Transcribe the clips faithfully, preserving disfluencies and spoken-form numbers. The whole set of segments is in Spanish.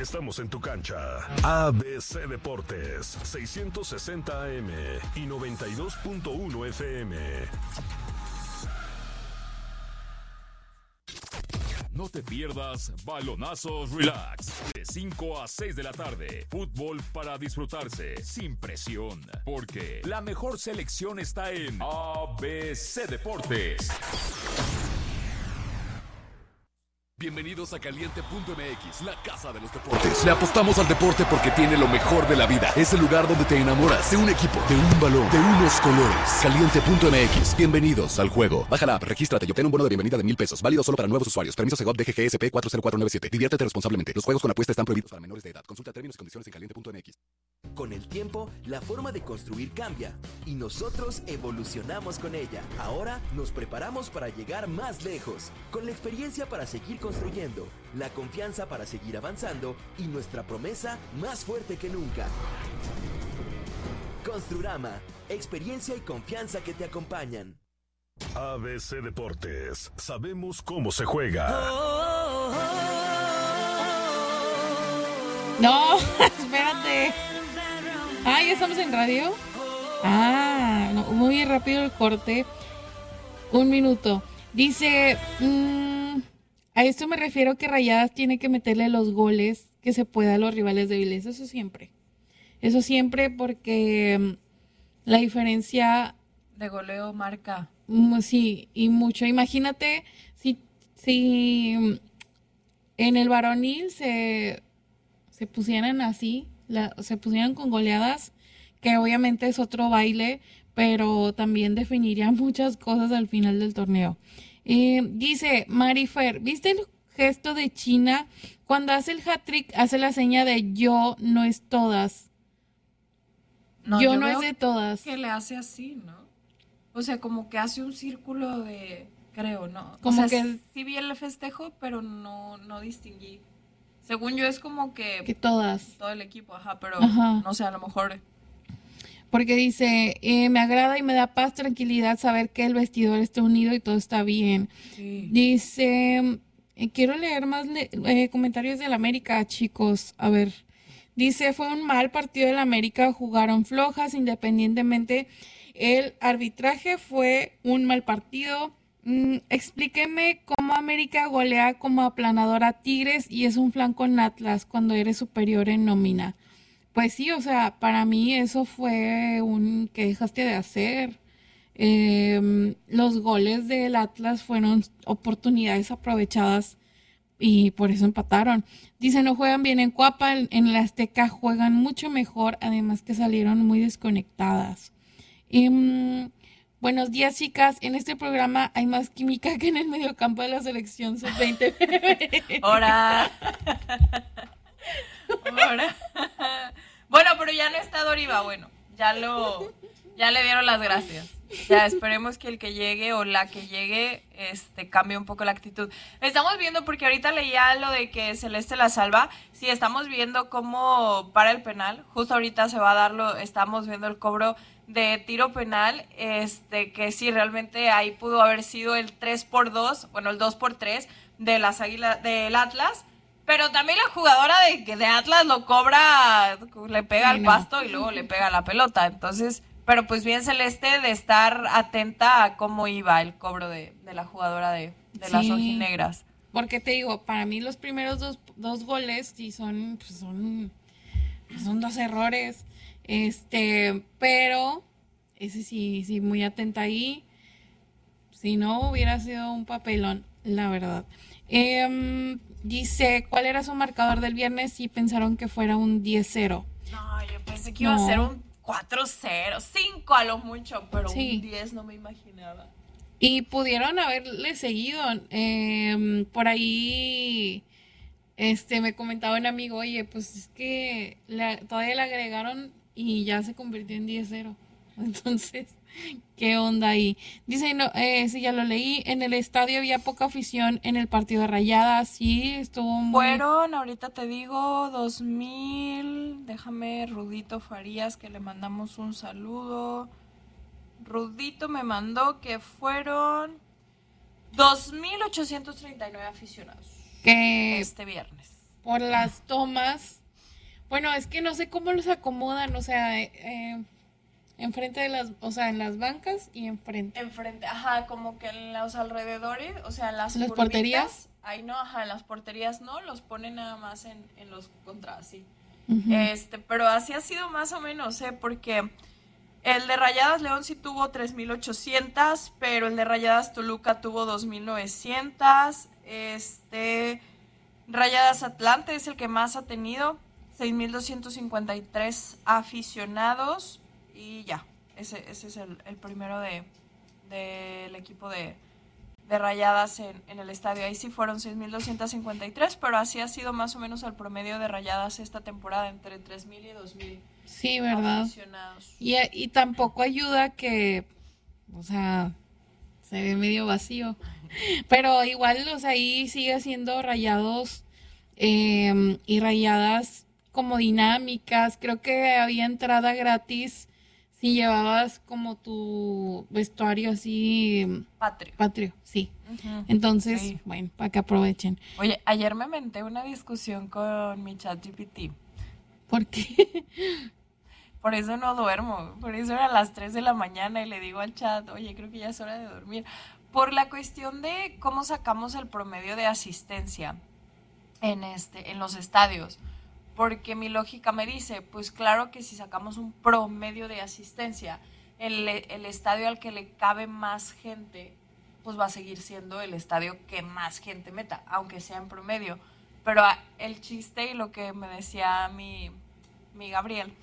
Estamos en tu cancha. A B C Deportes, seiscientos sesenta A M y noventa y dos punto uno F M. No te pierdas Balonazos Relax. De cinco a seis de la tarde. Fútbol para disfrutarse, sin presión. Porque la mejor selección está en A B C Deportes. Bienvenidos a Caliente punto M X, la casa de los deportes. Le apostamos al deporte porque tiene lo mejor de la vida. Es el lugar donde te enamoras de un equipo, de un balón, de unos colores. Caliente punto M X. Bienvenidos al juego. Baja la app, regístrate y obtén un bono de bienvenida de mil pesos. Válido solo para nuevos usuarios. Permiso Segov D G G S P cuatro cero cuatro nueve siete. Diviértete responsablemente. Los juegos con apuesta están prohibidos para menores de edad. Consulta términos y condiciones en caliente punto M X. Con el tiempo, la forma de construir cambia y nosotros evolucionamos con ella. Ahora nos preparamos para llegar más lejos, con la experiencia para seguir construyendo, la confianza para seguir avanzando y nuestra promesa más fuerte que nunca. Construrama, experiencia y confianza que te acompañan. A B C Deportes, sabemos cómo se juega. No, espérate. Ah, ¿ya estamos en radio? Ah, no, muy rápido el corte. Un minuto. Dice, mmm, a esto me refiero que Rayadas tiene que meterle los goles que se pueda a los rivales débiles. Eso siempre. Eso siempre porque um, la diferencia de goleo marca. Um, sí, y mucho. Imagínate si, si um, en el varonil se, se pusieran así. La, se pusieron con goleadas, que obviamente es otro baile, pero también definiría muchas cosas al final del torneo. Eh, dice Marifer, ¿viste el gesto de China? Cuando hace el hat-trick, hace la seña de yo no es todas. No, yo, yo no veo es de todas. Que le hace así, ¿no? O sea, como que hace un círculo de, creo, ¿no? Como o sea, que sí vi el festejo, pero no, no distinguí. Según yo es como que... Que todas. Todo el equipo, ajá, pero ajá. no sé, a lo mejor... Porque dice, eh, me agrada y me da paz, tranquilidad saber que el vestidor está unido y todo está bien. Sí. Dice, eh, quiero leer más le- eh, comentarios del América, chicos. A ver, dice, fue un mal partido del América, jugaron flojas, independientemente. El arbitraje fue un mal partido. Mm, explíqueme cómo América golea como aplanador a Tigres y es un flanco en Atlas cuando eres superior en nómina. Pues sí, o sea, para mí eso fue un que dejaste de hacer. Eh, los goles del Atlas fueron oportunidades aprovechadas y por eso empataron. Dice, no juegan bien en Cuapa, en, en la Azteca juegan mucho mejor, además que salieron muy desconectadas. Eh, Buenos días, chicas. En este programa hay más química que en el mediocampo de la selección sub veinte. ¡Hora! ¡Hora! Bueno, pero ya no está Doriva. Bueno, ya lo, ya le dieron las gracias. Ya esperemos que el que llegue o la que llegue este, cambie un poco la actitud. Estamos viendo, porque ahorita leía lo de que Celeste la salva. Sí, estamos viendo cómo para el penal. Justo ahorita se va a darlo, estamos viendo el cobro de tiro penal, este que sí, realmente ahí pudo haber sido el tres por dos, bueno, el dos por tres de las Águilas, del Atlas, pero también la jugadora de, de Atlas lo cobra, le pega Ay, al no. pasto y luego le pega a la pelota, entonces, pero pues bien Celeste de estar atenta a cómo iba el cobro de, de la jugadora de, de Sí. las rojinegras. Porque te digo, para mí los primeros dos, dos goles sí son, pues son, son dos errores. Este, pero ese sí, sí, muy atenta ahí. Si no, hubiera sido un papelón, la verdad. Eh, dice, ¿cuál era su marcador del viernes? Y pensaron que fuera un diez cero. No, yo pensé que iba No. a ser un cuatro cero, cinco a lo mucho, pero Sí. un diez no me imaginaba. Y pudieron haberle seguido. Eh, por ahí, este, me comentaba un amigo, oye, pues es que la, todavía le agregaron y ya se convirtió en diez cero. Entonces, ¿qué onda ahí? Dice, no, eh, sí, ya lo leí. En el estadio había poca afición en el partido de Rayadas. Sí, estuvo muy... Fueron, ahorita te digo, dos mil, déjame, Rudito Farías, que le mandamos un saludo. Rudito me mandó que fueron dos mil ochocientos treinta y nueve aficionados que este viernes. por las tomas. Bueno, es que no sé cómo los acomodan, o sea, eh, eh, enfrente de las, o sea, en las bancas y enfrente. Enfrente, ajá, como que en los alrededores, o sea, en las, ¿Las curvitas, porterías? ahí no, ajá, en las porterías no, los ponen nada más en, en los contras, sí. Uh-huh. Este, pero así ha sido más o menos, ¿eh? Porque el de Rayadas León sí tuvo tres mil ochocientas, pero el de Rayadas Toluca tuvo dos mil novecientas. Este, Rayadas Atlante es el que más ha tenido, seis mil doscientos cincuenta y tres aficionados. Y ya, ese, ese es el, el primero de del equipo de, de Rayadas en, en el estadio. Ahí sí fueron seis mil doscientos cincuenta y tres, pero así ha sido más o menos el promedio de Rayadas esta temporada, entre tres mil y dos mil. Sí, ¿verdad? Aficionados. Y, y tampoco ayuda que, o sea, se ve medio vacío. Pero igual, o sea, ahí sigue siendo Rayados eh, y Rayadas como dinámicas. Creo que había entrada gratis si llevabas como tu vestuario así Patrio. Patrio, sí. Uh-huh. Entonces, Sí. bueno, para que aprovechen. Oye, ayer me menté una discusión con mi chat G P T. ¿Por qué? Por eso no duermo. Por eso era a las tres de la mañana y le digo al chat, oye, creo que ya es hora de dormir. Por la cuestión de cómo sacamos el promedio de asistencia en, este, en los estadios. Porque mi lógica me dice, pues claro que si sacamos un promedio de asistencia, el, el estadio al que le cabe más gente, pues va a seguir siendo el estadio que más gente meta, aunque sea en promedio. Pero el chiste y lo que me decía mi, mi Gabriel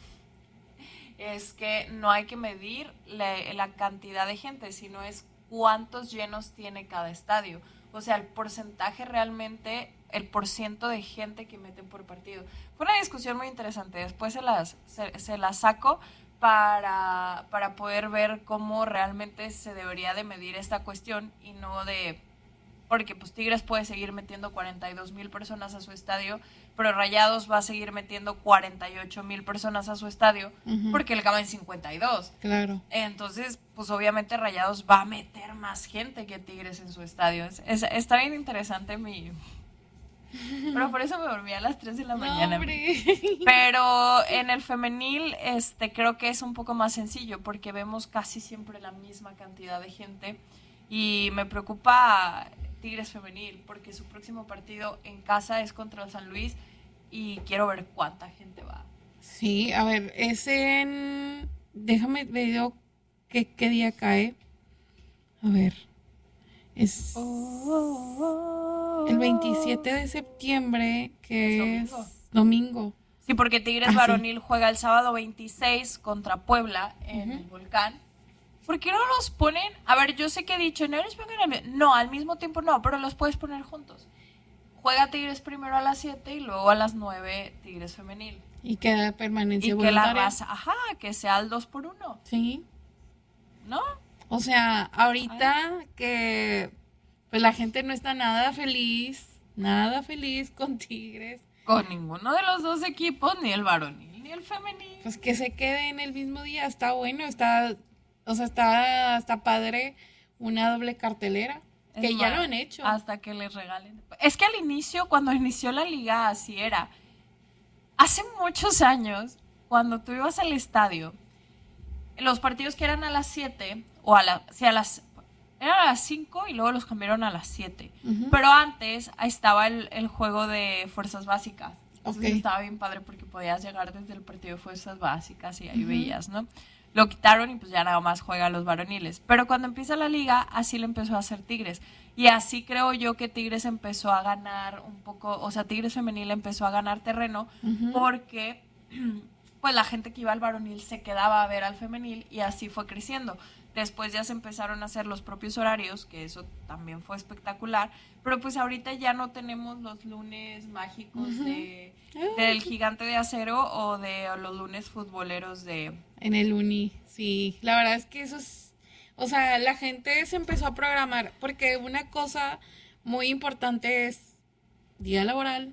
es que no hay que medir la, la cantidad de gente, sino es cuántos llenos tiene cada estadio. O sea, el porcentaje realmente, el porciento de gente que meten por partido. Fue una discusión muy interesante. Después se las, se, se las saco para, para poder ver cómo realmente se debería de medir esta cuestión y no de... Porque pues Tigres puede seguir metiendo cuarenta y dos mil personas a su estadio, pero Rayados va a seguir metiendo cuarenta y ocho mil personas a su estadio, uh-huh. porque le caben cincuenta y dos. Claro. Entonces, pues obviamente Rayados va a meter más gente que Tigres en su estadio. Es, es, está bien interesante mi... Pero por eso me dormí a las tres de la No, mañana. hombre. Pero en el femenil este, creo que es un poco más sencillo, porque vemos casi siempre la misma cantidad de gente. Y me preocupa Tigres femenil, porque su próximo partido en casa es contra el San Luis y quiero ver cuánta gente va. Sí, a ver, es en... Déjame ver qué, qué día cae. A ver, es el veintisiete de septiembre, que es domingo. Es domingo. Sí, porque Tigres ah, varonil sí. juega el sábado veintiséis contra Puebla en uh-huh. el Volcán. ¿Por qué no los ponen? A ver, yo sé que he dicho, no los pongan al, no, al mismo tiempo no, pero los puedes poner juntos. Juega Tigres primero a las siete y luego a las nueve Tigres femenil. Y queda permanencia y voluntaria. Y que la raza, ajá, que sea el dos por uno. Sí. ¿No? O sea, ahorita Ay. que pues la gente no está nada feliz, nada feliz con Tigres. Con ninguno de los dos equipos, ni el varonil ni el femenil. Pues que se quede en el mismo día, está bueno, está... O sea, está, está padre una doble cartelera, es que ya lo han hecho. Hasta que les regalen. Es que al inicio, cuando inició la liga, así era. Hace muchos años, cuando tú ibas al estadio, los partidos que eran a las siete, o a, la, sí, a las... Eran a las cinco y luego los cambiaron a las siete. Uh-huh. Pero antes ahí estaba el, el juego de fuerzas básicas. Entonces okay. estaba bien padre porque podías llegar desde el partido de fuerzas básicas y ahí uh-huh. veías, ¿no? Lo quitaron y pues ya nada más juegan los varoniles. Pero cuando empieza la liga, así le empezó a hacer Tigres. Y así creo yo que Tigres empezó a ganar un poco, o sea, Tigres femenil empezó a ganar terreno uh-huh. porque pues la gente que iba al varonil se quedaba a ver al femenil y así fue creciendo. Después ya se empezaron a hacer los propios horarios, que eso también fue espectacular. Pero pues ahorita ya no tenemos los lunes mágicos uh-huh. de, del Gigante de Acero o de los lunes futboleros de... En el Uni, sí. La verdad es que eso es... O sea, la gente se empezó a programar, porque una cosa muy importante es día laboral,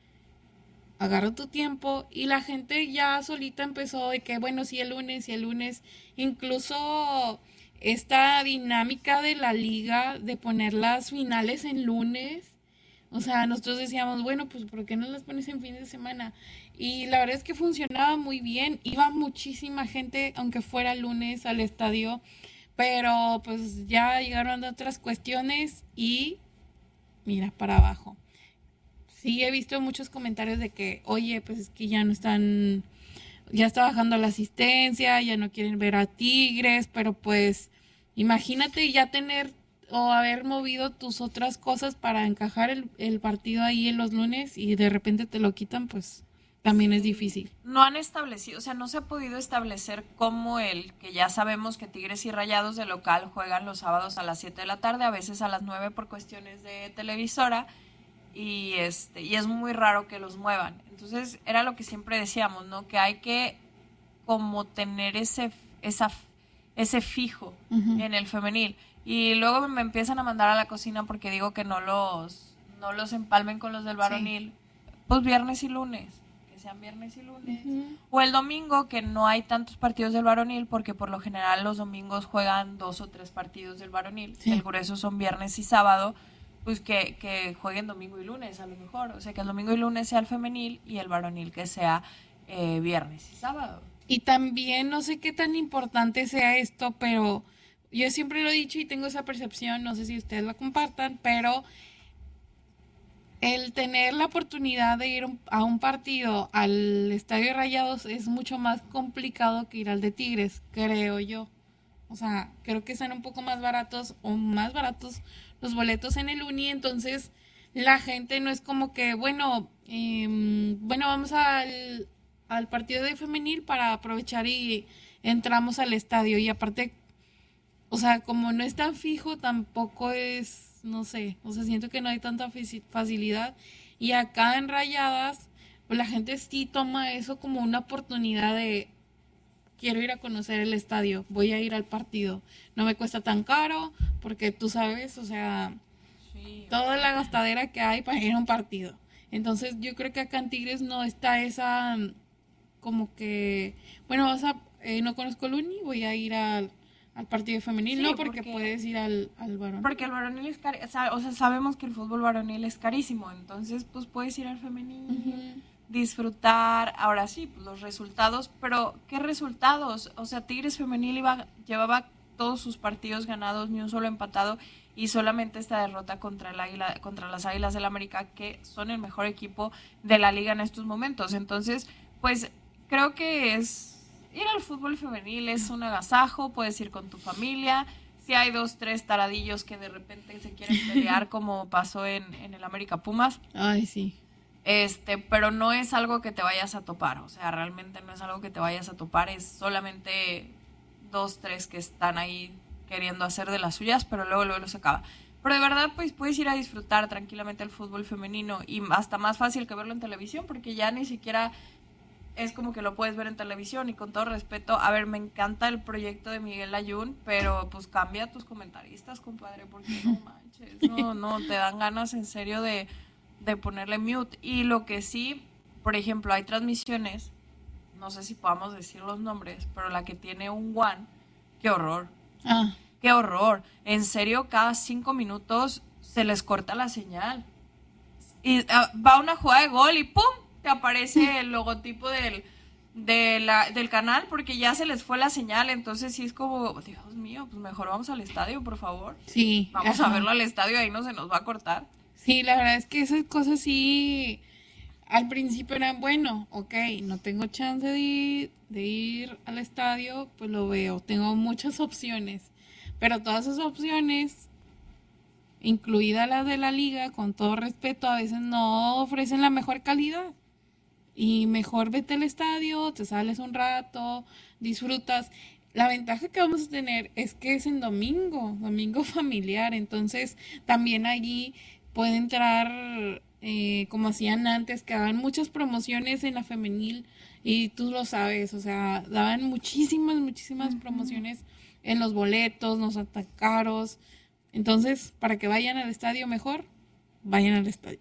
agarra tu tiempo, y la gente ya solita empezó de que, bueno, sí, el lunes, sí, el lunes, incluso esta dinámica de la liga de poner las finales en lunes, O sea, nosotros decíamos, bueno, pues ¿por qué no las pones en fin de semana? Y la verdad es que funcionaba muy bien. Iba muchísima gente, aunque fuera lunes, al estadio. Pero pues ya llegaron otras cuestiones y mira, para abajo. Sí, he visto muchos comentarios de que, oye, pues es que ya no están, ya está bajando la asistencia, ya no quieren ver a Tigres, pero pues imagínate ya tener o haber movido tus otras cosas para encajar el, el partido ahí en los lunes y de repente te lo quitan, pues también es difícil. No han establecido, o sea, no se ha podido establecer como el que ya sabemos que Tigres y Rayados de local juegan los sábados a las siete de la tarde, a veces a las nueve por cuestiones de televisora, y este y es muy raro que los muevan. Entonces, era lo que siempre decíamos, ¿no? Que hay que como tener ese esa ese fijo uh-huh. en el femenil. Y luego me empiezan a mandar a la cocina porque digo que no los no los empalmen con los del varonil. Sí. Pues viernes y lunes. Sean viernes y lunes, uh-huh. o el domingo, que no hay tantos partidos del varonil, porque por lo general los domingos juegan dos o tres partidos del varonil, sí. el grueso son viernes y sábado, pues que, que jueguen domingo y lunes a lo mejor, o sea que el domingo y lunes sea el femenil y el varonil que sea eh, viernes y sábado. Y también no sé qué tan importante sea esto, pero yo siempre lo he dicho y tengo esa percepción, no sé si ustedes la compartan, pero el tener la oportunidad de ir a un partido al Estadio de Rayados es mucho más complicado que ir al de Tigres, creo yo. O sea, creo que están un poco más baratos o más baratos los boletos en el Uni, entonces la gente no es como que, bueno, eh, bueno, vamos al, al partido de femenil para aprovechar y entramos al estadio. Y aparte, o sea, como no es tan fijo, tampoco es... no sé, o sea, siento que no hay tanta facilidad, y acá en Rayadas, pues la gente sí toma eso como una oportunidad de, quiero ir a conocer el estadio, voy a ir al partido, no me cuesta tan caro, porque tú sabes, o sea, sí, toda la gastadera que hay para ir a un partido. Entonces yo creo que acá en Tigres no está esa, como que, bueno, vas a, eh, no conozco el Uni, voy a ir al al partido femenil, sí, no porque, porque puedes ir al, al varonil. Porque el varonil es cari- o sea, sabemos que el fútbol varonil es carísimo, entonces pues puedes ir al femenil, uh-huh. disfrutar, ahora sí, pues, los resultados, pero ¿qué resultados? O sea, Tigres femenil iba, llevaba todos sus partidos ganados, ni un solo empatado, y solamente esta derrota contra el Águila, contra las Águilas del América, que son el mejor equipo de la liga en estos momentos. Entonces, pues creo que es ir al fútbol femenil es un agasajo, puedes ir con tu familia. Si hay dos, tres taradillos que de repente se quieren pelear, como pasó en, en el América Pumas. Ay, sí. Este, pero no es algo que te vayas a topar, o sea, realmente no es algo que te vayas a topar, es solamente dos, tres que están ahí queriendo hacer de las suyas, pero luego, luego se acaba. Pero de verdad, pues puedes ir a disfrutar tranquilamente el fútbol femenino, y hasta más fácil que verlo en televisión, porque ya ni siquiera... es como que lo puedes ver en televisión. Y con todo respeto, a ver, me encanta el proyecto de Miguel Layún, pero pues cambia a tus comentaristas, compadre, porque no manches, no, no, te dan ganas en serio de, de ponerle mute. Y lo que sí, por ejemplo, hay transmisiones, no sé si podamos decir los nombres, pero la que tiene un One, qué horror, ah. qué horror, en serio, cada cinco minutos se les corta la señal, y uh, va una jugada de gol y ¡pum!, te aparece el logotipo del, de la, del canal, porque ya se les fue la señal. Entonces sí es como, Dios mío, pues mejor vamos al estadio, por favor. Sí. Vamos ajá. a verlo al estadio, ahí no se nos va a cortar. Sí, la verdad es que esas cosas sí, al principio eran, bueno, ok, no tengo chance de ir, de ir al estadio, pues lo veo, tengo muchas opciones, pero todas esas opciones, incluida la de la liga, con todo respeto, a veces no ofrecen la mejor calidad. Y mejor vete al estadio, te sales un rato, disfrutas. La ventaja que vamos a tener es que es en domingo, domingo familiar. Entonces también allí puede entrar, eh, como hacían antes, que daban muchas promociones en la femenil. Y tú lo sabes, o sea, daban muchísimas, muchísimas uh-huh. promociones en los boletos, no son tan caros. Entonces, para que vayan al estadio mejor, vayan al estadio.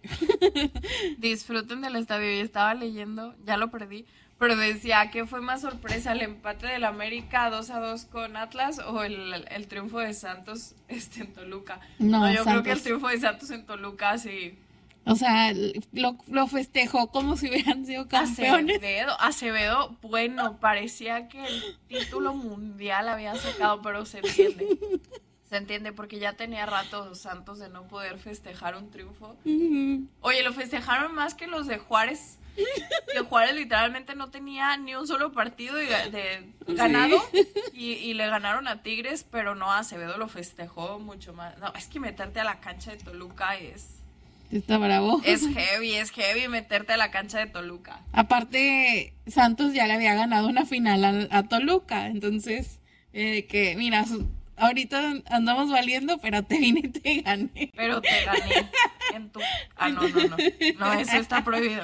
Disfruten del estadio. Yo estaba leyendo, ya lo perdí, pero decía que fue más sorpresa el empate del América dos a dos con Atlas o el, el triunfo de Santos este, en Toluca. No, no yo Santos. creo que el triunfo de Santos en Toluca sí. O sea, lo, lo festejó como si hubieran sido campeones. Acevedo, Acevedo, bueno, parecía que el título mundial había sacado, pero se entiende. Se entiende porque ya tenía rato Santos de no poder festejar un triunfo. Uh-huh. Oye, lo festejaron más que los de Juárez. Que Juárez literalmente no tenía ni un solo partido de, de ganado. Sí. Y, y le ganaron a Tigres, pero no, Acevedo lo festejó mucho más. No, es que meterte a la cancha de Toluca es... Está bravo. Es heavy, es heavy meterte a la cancha de Toluca. Aparte, Santos ya le había ganado una final a, a Toluca. Entonces, eh, que mira, ahorita andamos valiendo, pero te vine y te gané. Pero te gané. En tu... Ah, no, no, no. No, eso está prohibido.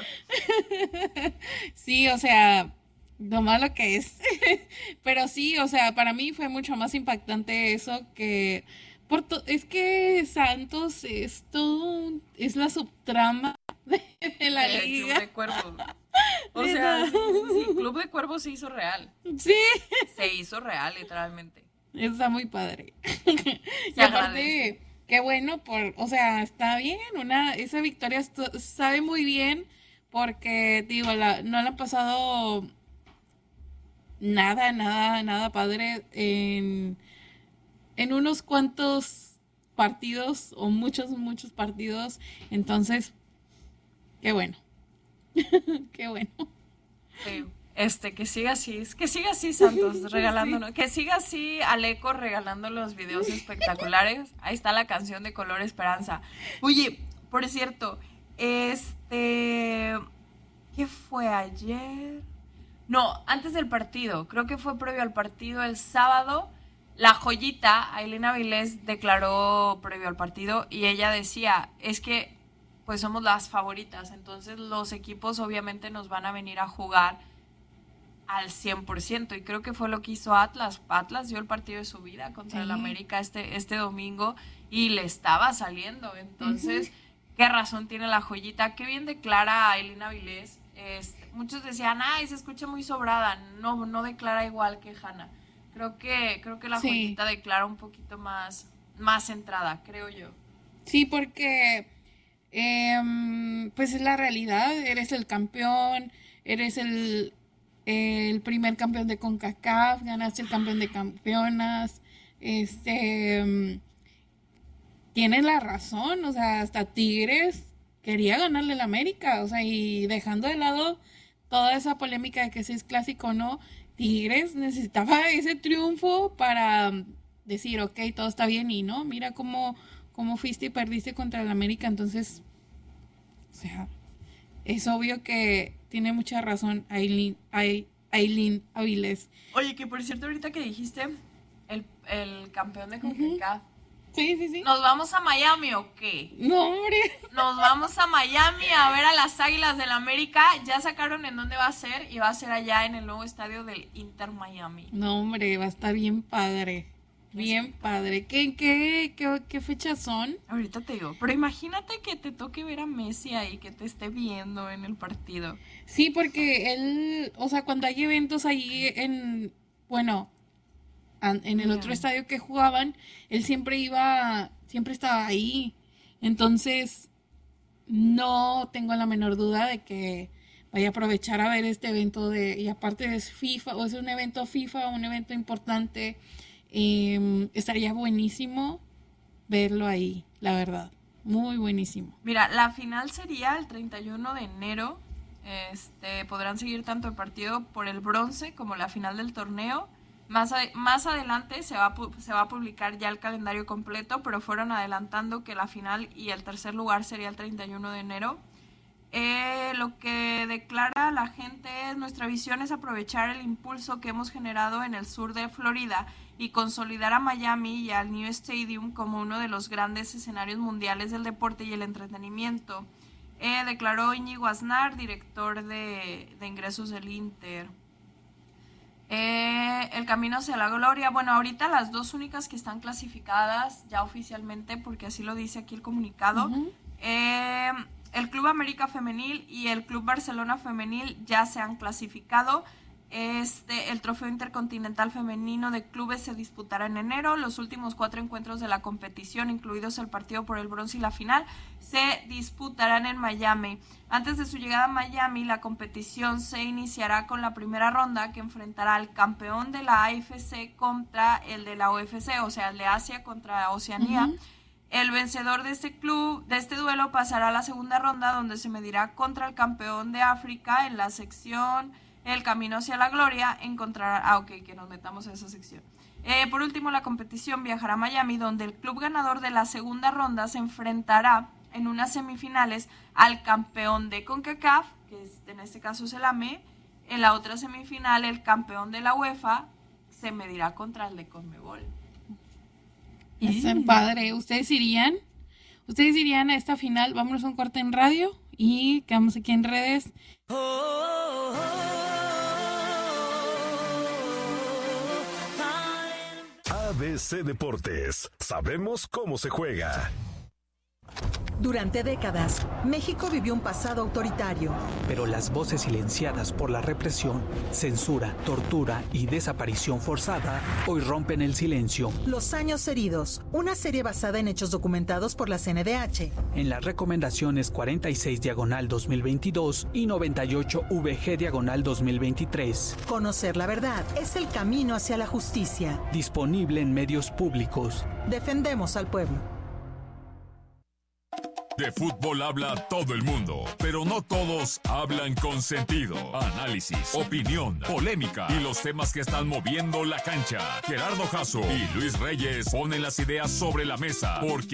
Sí, o sea, lo malo que es. Pero sí, o sea, para mí fue mucho más impactante eso que... Por to- es que Santos es todo, es la subtrama de, de la de liga. Club de Cuervos. O sea, sí, sí, sí, Club de Cuervos se hizo real. Sí. Se hizo real, literalmente. Está muy padre. Se Y aparte, qué bueno, por, o sea, está bien, una, esa victoria estu- sabe muy bien, porque, digo, la, no le han pasado nada, nada, nada padre en... en unos cuantos partidos o muchos, muchos partidos. Entonces, qué bueno. Qué bueno. Sí, este, que siga así, que siga así Santos regalándonos, sí. Que siga así Aleco regalando los videos espectaculares. Ahí está la canción de Color Esperanza. Oye, por cierto, este, ¿qué fue ayer? No, antes del partido, creo que fue previo al partido el sábado. La joyita, Ailín Avilés, declaró previo al partido y ella decía, es que pues somos las favoritas, entonces los equipos obviamente nos van a venir a jugar al cien por ciento y creo que fue lo que hizo Atlas. Atlas dio el partido de su vida contra sí. el América este, este domingo y le estaba saliendo, entonces, uh-huh. ¿Qué razón tiene la joyita? Qué bien declara Ailín Avilés. Este, muchos decían, ay, se escucha muy sobrada, no, no declara igual que Hanna. Creo que, creo que la sí. joyita declara un poquito más, más centrada, creo yo. Sí, porque eh, pues es la realidad, eres el campeón, eres el, el primer campeón de CONCACAF, ganaste el campeón de campeonas, este, tienes la razón, o sea, hasta Tigres quería ganarle al América, o sea, y dejando de lado toda esa polémica de que si es clásico o no, Tigres necesitaba ese triunfo para decir, ok, todo está bien y no, mira cómo, cómo fuiste y perdiste contra el América, entonces, o sea, es obvio que tiene mucha razón Ailín, Ailín Avilés. Oye, que por cierto, ahorita que dijiste el, el campeón de CONCACAF, uh-huh. Sí, sí, sí. ¿Nos vamos a Miami o qué? No, hombre. Nos vamos a Miami a ver a las Águilas del América. Ya sacaron en dónde va a ser y va a ser allá en el nuevo estadio del Inter Miami. No, hombre, va a estar bien padre. Bien padre. ¿Qué, qué, qué, qué fechas son? Ahorita te digo. Pero imagínate que te toque ver a Messi ahí, que te esté viendo en el partido. Sí, porque él, o sea, cuando hay eventos ahí en, bueno... en el otro estadio que jugaban, él siempre iba, siempre estaba ahí. Entonces, no tengo la menor duda de que vaya a aprovechar a ver este evento de, y aparte es FIFA, o es un evento FIFA, un evento importante, eh, estaría buenísimo verlo ahí, la verdad, muy buenísimo. Mira, la final sería el treinta y uno de enero, este, podrán seguir tanto el partido por el bronce como la final del torneo. Más, a, más adelante se va, se va a publicar ya el calendario completo, pero fueron adelantando que la final y el tercer lugar sería el treinta y uno de enero. Eh, lo que declara la gente es: nuestra visión es aprovechar el impulso que hemos generado en el sur de Florida y consolidar a Miami y al New Stadium como uno de los grandes escenarios mundiales del deporte y el entretenimiento. Eh, declaró Íñigo Aznar, director de, de ingresos del Inter. Eh, el camino hacia la gloria. Bueno, ahorita las dos únicas que están clasificadas ya oficialmente, porque así lo dice aquí el comunicado, uh-huh. eh, el Club América Femenil y el Club Barcelona Femenil ya se han clasificado. Este, el Trofeo Intercontinental Femenino de Clubes se disputará en enero. Los últimos cuatro encuentros de la competición, incluidos el partido por el bronce y la final, se disputarán en Miami. Antes de su llegada a Miami, la competición se iniciará con la primera ronda, que enfrentará al campeón de la A F C contra el de la O F C, o sea, el de Asia contra Oceanía. Uh-huh. El vencedor de este club, de este duelo, pasará a la segunda ronda, donde se medirá contra el campeón de África en la sección El Camino hacia la Gloria. Encontrará, ah, ok, que nos metamos a esa sección. Eh, por último, la competición viajará a Miami, donde el club ganador de la segunda ronda se enfrentará en unas semifinales al campeón de CONCACAF, que es, en este caso es el A M E. En la otra semifinal, el campeón de la UEFA se medirá contra el de CONMEBOL. Está padre. ¿Ustedes irían? ¿Ustedes irían a esta final? Vámonos a un corte en radio y quedamos aquí en redes. A B C Deportes. Sabemos cómo se juega. Durante décadas, México vivió un pasado autoritario. Pero las voces silenciadas por la represión, censura, tortura y desaparición forzada hoy rompen el silencio. Los años heridos, una serie basada en hechos documentados por la C N D H. En las recomendaciones cuarenta y seis diagonal dos mil veintidós y noventa y ocho V G diagonal dos mil veintitrés. Conocer la verdad es el camino hacia la justicia. Disponible en medios públicos. Defendemos al pueblo. De fútbol habla todo el mundo, pero no todos hablan con sentido. Análisis, opinión, polémica y los temas que están moviendo la cancha. Gerardo Jasso y Luis Reyes ponen las ideas sobre la mesa, porque